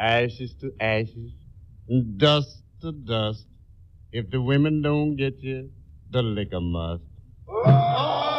ashes to ashes, and dust to dust. If the women don't get you, the liquor must.